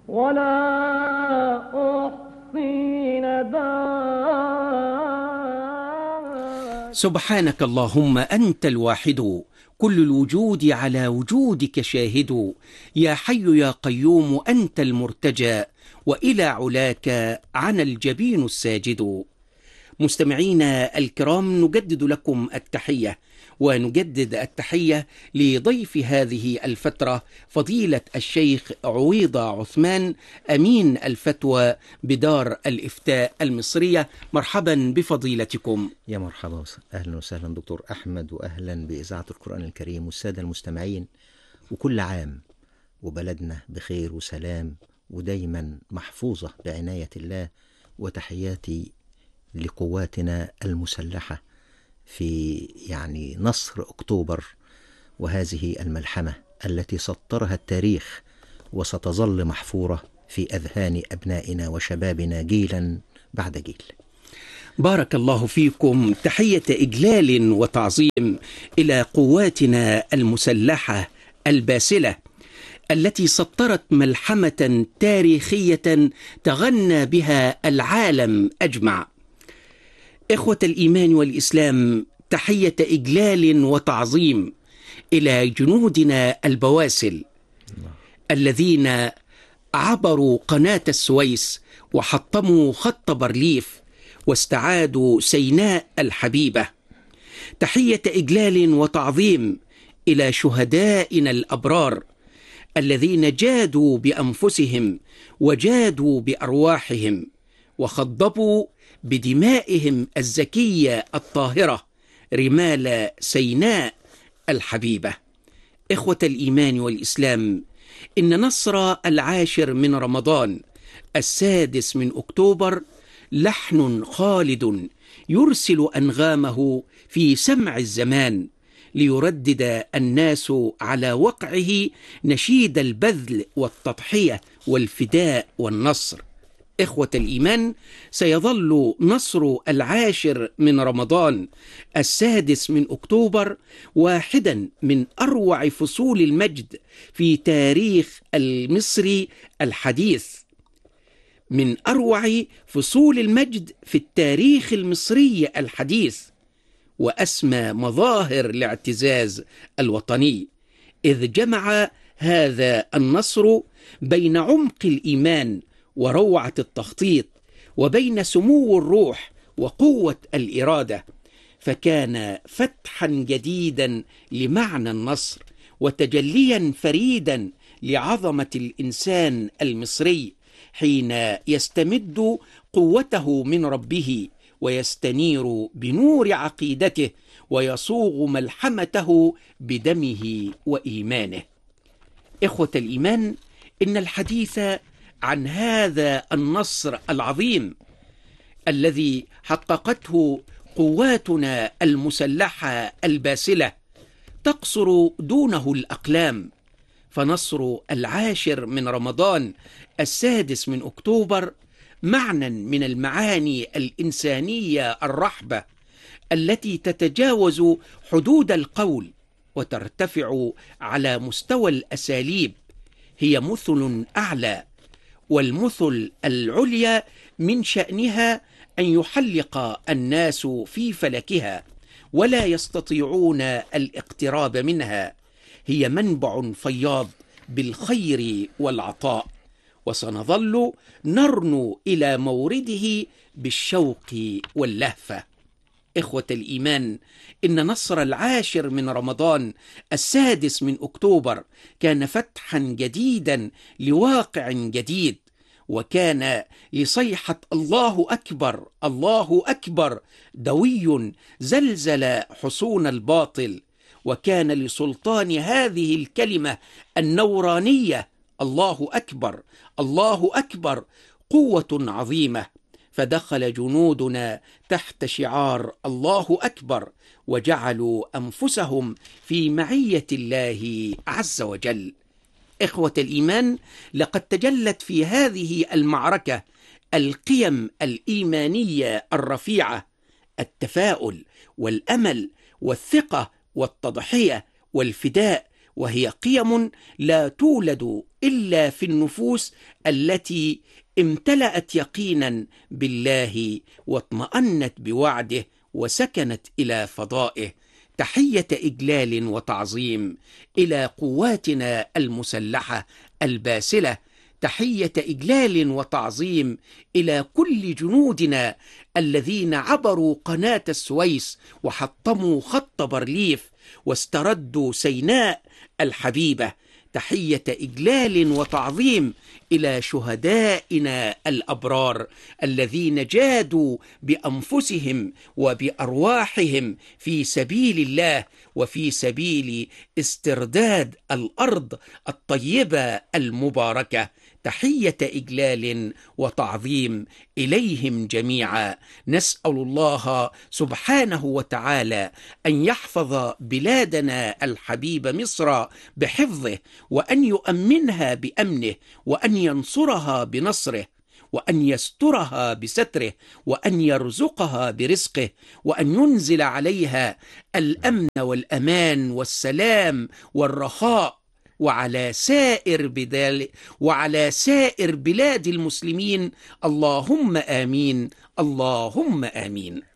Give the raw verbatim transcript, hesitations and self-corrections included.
ولا أحصي نداء. سبحانك اللهم أنت الواحد، كل الوجود على وجودك شاهد. يا حي يا قيوم أنت المرتجى، وإلى علاك عن الجبين الساجد. مستمعينا الكرام، نجدد لكم التحية، ونجدد التحية لضيف هذه الفترة فضيلة الشيخ عويضة عثمان، أمين الفتوى بدار الإفتاء المصرية. مرحبا بفضيلتكم. يا مرحبا، أهلا وسهلا دكتور أحمد، وأهلا بإذاعة القرآن الكريم والسادة المستمعين. وكل عام وبلدنا بخير وسلام ودايما محفوظة بعناية الله. وتحياتي لقواتنا المسلحة في يعني نصر أكتوبر، وهذه الملحمة التي سطرها التاريخ وستظل محفورة في أذهان أبنائنا وشبابنا جيلا بعد جيل. بارك الله فيكم. تحية إجلال وتعظيم إلى قواتنا المسلحة الباسلة التي سطرت ملحمة تاريخية تغنى بها العالم أجمع. إخوة الإيمان والإسلام، تحية إجلال وتعظيم إلى جنودنا البواسل الذين عبروا قناة السويس وحطموا خط بارليف واستعادوا سيناء الحبيبة. تحية إجلال وتعظيم إلى شهدائنا الأبرار الذين جادوا بأنفسهم وجادوا بأرواحهم وخضبوا بدمائهم الزكية الطاهرة رمال سيناء الحبيبة. إخوة الإيمان والإسلام، إن نصر العاشر من رمضان السادس من أكتوبر لحن خالد يرسل أنغامه في سمع الزمان ليردد الناس على وقعه نشيد البذل والتضحية والفداء والنصر. إخوة الإيمان، سيظل نصر العاشر من رمضان السادس من أكتوبر واحدا من أروع فصول المجد في تاريخ المصري الحديث، من أروع فصول المجد في التاريخ المصري الحديث، وأسمى مظاهر الاعتزاز الوطني، إذ جمع هذا النصر بين عمق الإيمان وروعة التخطيط، وبين سمو الروح وقوة الإرادة، فكان فتحا جديدا لمعنى النصر، وتجليا فريدا لعظمة الإنسان المصري حين يستمد قوته من ربه ويستنير بنور عقيدته ويصوغ ملحمته بدمه وإيمانه. إخوة الإيمان، إن الحديث عن هذا النصر العظيم الذي حققته قواتنا المسلحة الباسلة تقصر دونه الأقلام، فنصر العاشر من رمضان السادس من أكتوبر معنى من المعاني الإنسانية الرحبة التي تتجاوز حدود القول وترتفع على مستوى الأساليب، هي مثل أعلى، والمثل العليا من شأنها أن يحلق الناس في فلكها ولا يستطيعون الاقتراب منها. هي منبع فياض بالخير والعطاء، وسنظل نرنو إلى مورده بالشوق واللهفة. إخوة الإيمان، إن نصر العاشر من رمضان السادس من أكتوبر كان فتحا جديدا لواقع جديد، وكان لصيحة الله أكبر الله أكبر دوي زلزل حصون الباطل، وكان لسلطان هذه الكلمة النورانية الله أكبر الله أكبر قوة عظيمة، فدخل جنودنا تحت شعار الله أكبر وجعلوا أنفسهم في معية الله عز وجل. إخوة الإيمان، لقد تجلت في هذه المعركة القيم الإيمانية الرفيعة: التفاؤل والأمل والثقة والتضحية والفداء وهي قيم لا تولد إلا في النفوس التي امتلأت يقينا بالله واطمأنت بوعده وسكنت إلى فضائه. تحية إجلال وتعظيم إلى قواتنا المسلحة الباسلة، تحية إجلال وتعظيم إلى كل جنودنا الذين عبروا قناة السويس وحطموا خط بارليف واستردوا سيناء الحبيبة. تحية إجلال وتعظيم إلى شهدائنا الأبرار الذين جادوا بأنفسهم وبأرواحهم في سبيل الله وفي سبيل استرداد الأرض الطيبة المباركة. تحية إجلال وتعظيم إليهم جميعا. نسأل الله سبحانه وتعالى أن يحفظ بلادنا الحبيبة مصر بحفظه، وأن يؤمنها بأمنه، وأن ينصرها بنصره، وأن يسترها بستره، وأن يرزقها برزقه، وأن ينزل عليها الأمن والأمان والسلام والرخاء، وعلى سائر بدال وعلى سائر بلاد المسلمين. اللهم آمين، اللهم آمين.